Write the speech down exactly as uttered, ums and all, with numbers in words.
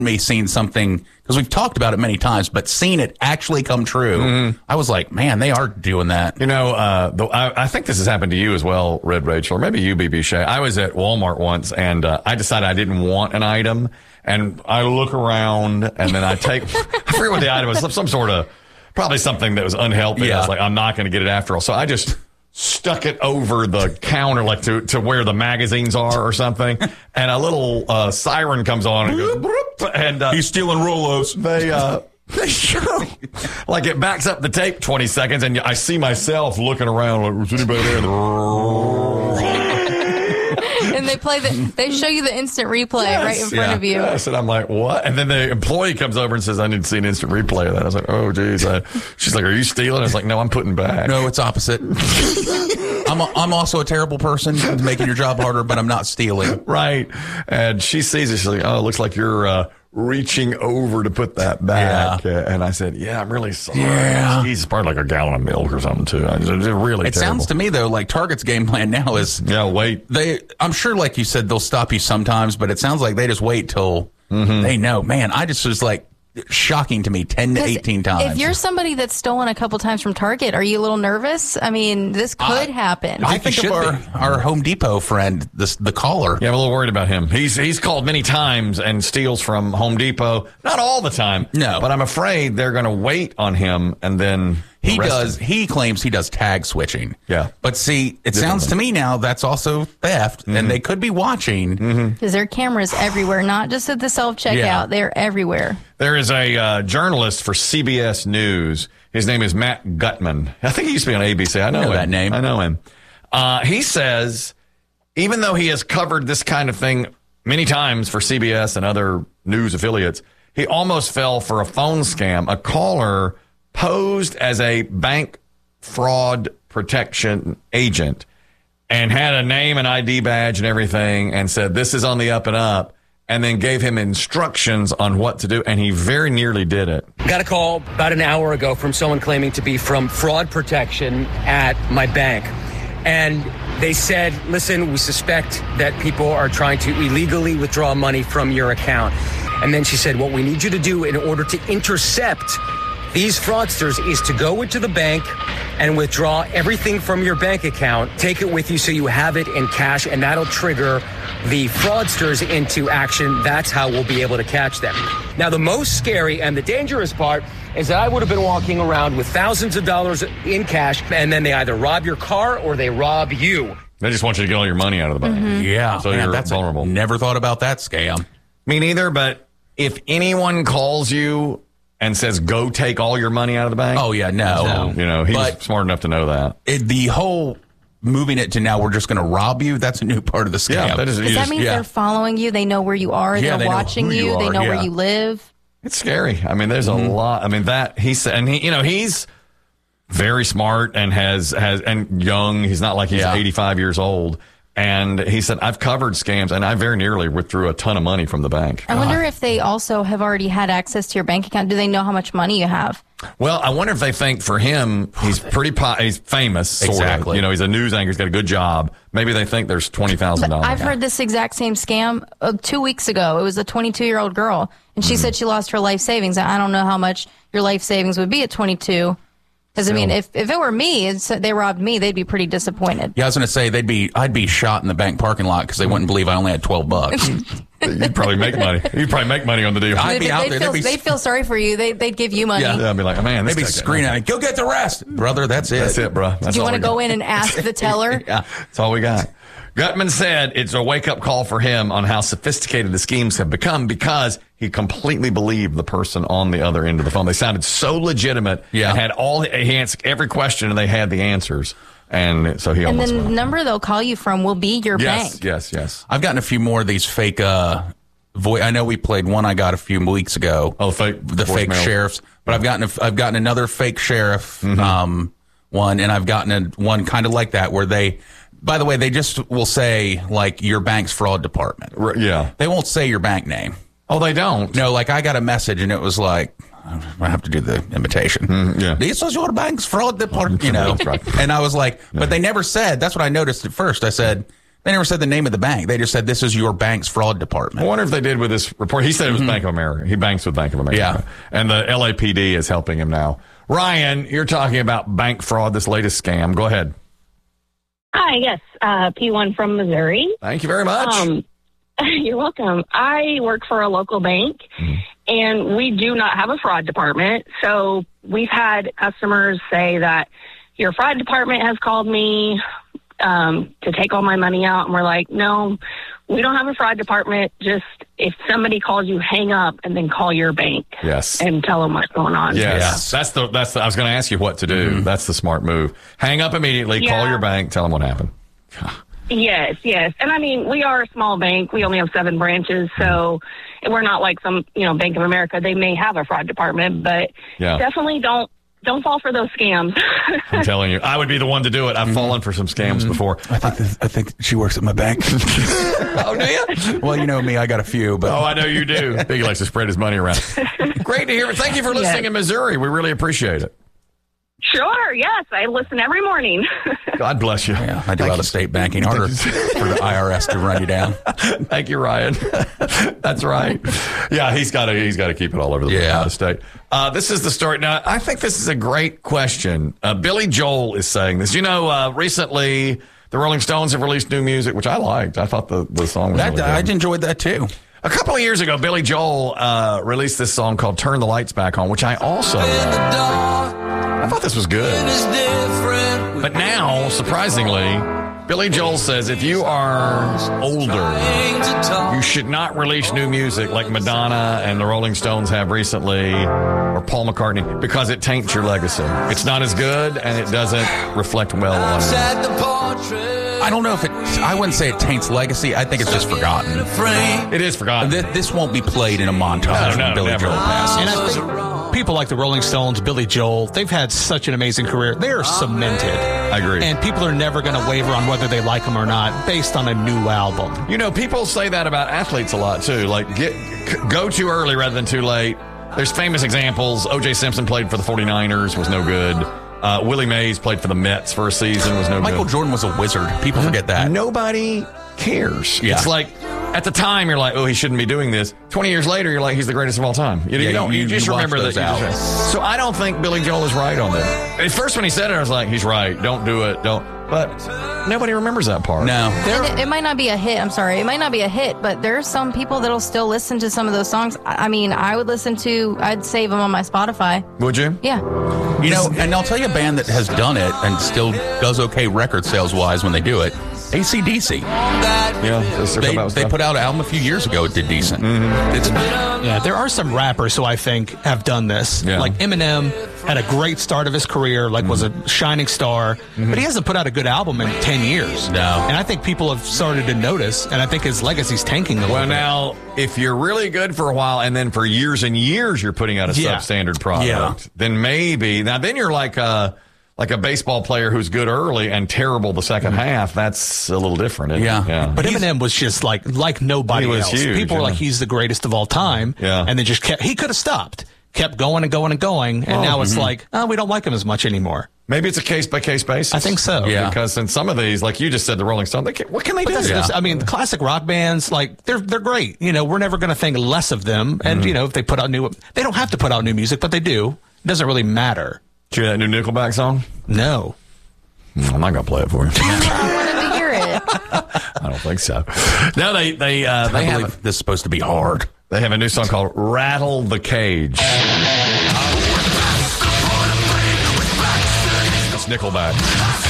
me seeing something, because we've talked about it many times, but seeing it actually come true, mm-hmm. I was like, man, they are doing that. You know, uh, the, I, I think this has happened to you as well, Red Rachel, or maybe you, B B Shay. I was at Walmart once, and uh, I decided I didn't want an item, and I look around, and then I take, I forget what the item was, some, some sort of, probably something that was unhealthy. Yeah. I was like, I'm not going to get it after all. So I just stuck it over the counter, like to, to where the magazines are or something. And a little uh, siren comes on and goes, bloop, and uh, he's stealing Rolos. They, uh, they show, like it backs up the tape twenty seconds, and I see myself looking around, like, was anybody there? And they play the, they show you the instant replay yes, right in front yeah, of you. Yes, and I'm like, what? And then the employee comes over and says, I need to see an instant replay of that. I was like, oh, geez. I, she's like, are you stealing? I was like, no, I'm putting back. No, it's opposite. I'm a, I'm also a terrible person, making your job harder, but I'm not stealing. Right. And she sees it. She's like, oh, it looks like you're uh, reaching over to put that back. Yeah. And I said, yeah, I'm really sorry. Yeah. He's probably like a gallon of milk or something, too. It's really It terrible. sounds to me, though, like Target's game plan now is... Yeah, wait. They, I'm sure, like you said, they'll stop you sometimes, but it sounds like they just wait till mm-hmm. they know. Man, I just was like... shocking to me, ten to eighteen times. If you're somebody that's stolen a couple times from Target, are you a little nervous? I mean, this could I, happen. I think of our, our Home Depot friend, this, the caller. Yeah, I'm a little worried about him. He's he's called many times and steals from Home Depot. Not all the time. No. But I'm afraid they're going to wait on him and then He does. him. He claims he does tag switching. Yeah. But see, it sounds to me now that's also theft, mm-hmm. and they could be watching. Because mm-hmm. there are cameras everywhere, not just at the self-checkout. Yeah. They're everywhere. There is a uh, journalist for C B S News. His name is Matt Gutman. I think he used to be on A B C. I know, I know him. that name. I know him. Uh, he says, even though he has covered this kind of thing many times for C B S and other news affiliates, he almost fell for a phone scam. A caller posed as a bank fraud protection agent and had a name and I D badge and everything and said, this is on the up and up, and then gave him instructions on what to do, and he very nearly did it. Got a call about an hour ago from someone claiming to be from fraud protection at my bank. And they said, listen, we suspect that people are trying to illegally withdraw money from your account. And then she said, what we need you to do in order to intercept these fraudsters is to go into the bank and withdraw everything from your bank account, take it with you so you have it in cash, and that'll trigger the fraudsters into action. That's how we'll be able to catch them. Now, the most scary and the dangerous part is that I would have been walking around with thousands of dollars in cash, and then they either rob your car or they rob you. They just want you to get all your money out of the bank. Mm-hmm. Yeah. So Man, you're that's vulnerable. A, never thought about that scam. Me neither, but if anyone calls you and says, go take all your money out of the bank. Oh, yeah, no. no. You know, he's but smart enough to know that. It, the whole moving it to now we're just going to rob you, that's a new part of the scam. Yeah, that is, Does that mean yeah. they're following you? They know where you are? Yeah, they're they know watching who you? you They are, know yeah. where you live? It's scary. I mean, there's a mm-hmm. lot. I mean, that he said, and he, you know, he's very smart and has, has, and young. He's not like he's yeah. eighty-five years old. And he said, I've covered scams, and I very nearly withdrew a ton of money from the bank. I wonder if they also have already had access to your bank account. Do they know how much money you have? Well, I wonder if they think for him, he's pretty po- he's famous, sort exactly. of. You know, he's a news anchor. He's got a good job. Maybe they think there's twenty thousand dollars. I've heard this exact same scam uh, two weeks ago. It was a twenty-two-year-old girl, and she mm. said she lost her life savings. I don't know how much your life savings would be at twenty-two. Because, I mean, if, if it were me and they robbed me, they'd be pretty disappointed. Yeah, I was going to say, they'd be I'd be shot in the bank parking lot because they wouldn't believe I only had twelve bucks. You'd probably make money. You'd probably make money on the deal. I'd be they'd, out they'd there. Feel, they'd, be, they'd feel sorry for you. They, they'd give you money. Yeah, I'd be like, man, this they'd be screaming at me, go get the rest. Brother, that's it. That's it, bro. That's Do you want to go in and ask the teller? Yeah, that's all we got. Gutman said it's a wake-up call for him on how sophisticated the schemes have become because he completely believed the person on the other end of the phone. They sounded so legitimate. Yeah. And had all, he answered every question and they had the answers. And so he and almost the went. number they'll call you from will be your yes, bank. Yes, yes, I've gotten a few more of these fake uh, voice. I know we played one I got a few weeks ago. Oh, fake the fake mail. sheriffs. But I've gotten a, I've gotten another fake sheriff mm-hmm. um, one, and I've gotten a, one kind of like that where they. By the way, they just will say, like, your bank's fraud department. R- yeah. They won't say your bank name. Oh, they don't? No, like, I got a message, and it was like, I have to do the imitation. Mm, yeah. This is your bank's fraud department, you know. Right. And I was like, but they never said, that's what I noticed at first. I said, They never said the name of the bank. They just said this is your bank's fraud department. I wonder if they did with this report. He said it was mm-hmm. Bank of America. He banks with Bank of America. Yeah. And the L A P D is helping him now. Ryan, you're talking about bank fraud, this latest scam. Go ahead. Hi, yes. Uh, P one from Missouri. Thank you very much. Um, you're welcome. I work for a local bank, mm-hmm. and we do not have a fraud department. So we've had customers say that your fraud department has called me um, to take all my money out. And we're like, no, we don't have a fraud department. Just if somebody calls you, hang up and then call your bank. Yes. And tell them what's going on. Yes. yes. That's the, that's the, I was going to ask you what to do. Mm-hmm. That's the smart move. Hang up immediately, yeah. Call your bank, tell them what happened. Yes, yes. And I mean, we are a small bank. We only have seven branches. So we're not like some, you know, Bank of America. They may have a fraud department, but yeah. definitely don't. Don't fall for those scams. I'm telling you, I would be the one to do it. I've mm-hmm. fallen for some scams mm-hmm. before. I think this, I think she works at my bank. Oh, do you? Well, you know me, I got a few. But oh, I know you do. I think he likes to spread his money around. Great to hear. Thank you for listening yes. in Missouri. We really appreciate it. Sure, yes. I listen every morning. God bless you. Yeah, I do out of state banking. Harder for the I R S to run you down. Thank you, Ryan. That's right. Yeah, he's got to he's got to keep it all over the yeah. out of state. Uh, this is the story. Now, I think this is a great question. Uh, Billy Joel is saying this. You know, uh, recently the Rolling Stones have released new music, which I liked. I thought the, the song was that, really good. I enjoyed that, too. A couple of years ago, Billy Joel uh, released this song called Turn the Lights Back On, which I also liked. I thought this was good. But now, surprisingly, Billy Joel says if you are older, you should not release new music like Madonna and the Rolling Stones have recently, or Paul McCartney, because it taints your legacy. It's not as good, and it doesn't reflect well on you. I don't know if it, I wouldn't say it taints legacy. I think it's just forgotten. It is forgotten. This, this won't be played in a montage no, no, when Billy never. Joel passes. And I think people like the Rolling Stones, Billy Joel, they've had such an amazing career. They are cemented. I agree. And people are never going to waver on whether they like them or not based on a new album. You know, people say that about athletes a lot, too. Like, get go too early rather than too late. There's famous examples. O J Simpson played for the forty-niners, was no good. Uh, Willie Mays played for the Mets for a season, was no Michael good. Jordan was a wizard. People forget that. Nobody cares. Yeah. It's like, at the time, you're like, oh, he shouldn't be doing this. twenty years later, you're like, he's the greatest of all time. You, yeah, you don't. You, you just you remember that. Just, so I don't think Billy Joel is right on that. At first, when he said it, I was like, he's right. Don't do it. Don't. But nobody remembers that part. No. It, it might not be a hit. I'm sorry. It might not be a hit, but there's some people that'll still listen to some of those songs. I mean, I would listen to, I'd save them on my Spotify. Would you? Yeah. You know, and I'll tell you a band that has done it and still does okay record sales wise when they do it. A C D C. Yeah, they, they put out an album a few years ago. It did decent. Mm-hmm. It's, yeah, there are some rappers who I think have done this. Yeah. Like Eminem had a great start of his career, like mm-hmm. was a shining star, mm-hmm. but he hasn't put out a good album in ten years. No. And I think people have started to notice, and I think his legacy's tanking a little well, bit. Well, now, if you're really good for a while and then for years and years you're putting out a yeah. substandard product, yeah. then maybe, now then you're like a, like a baseball player who's good early and terrible the second mm-hmm. half. That's a little different. Isn't yeah. it? yeah. But Eminem was just like like nobody he was else. Huge, People were yeah. like, he's the greatest of all time. Yeah. And then just kept, he could have stopped, kept going and going and going. And oh, now it's mm-hmm. like, oh, we don't like him as much anymore. Maybe it's a case-by-case basis. I think so. Yeah. Because in some of these, like you just said, the Rolling Stones, they can, what can they but do? That's, Yeah. that's, I mean, the classic rock bands, like, they're they're great. You know, we're never going to think less of them. And, Mm-hmm. you know, if they put out new, they don't have to put out new music, but they do. It doesn't really matter. Did you hear that new Nickelback song? No. I'm not going to play it for you. I wanted to hear it. I don't think so. No, they, they, uh, they I have, believe this is supposed to be hard. they have a new song called Rattle the Cage. It's Nickelback.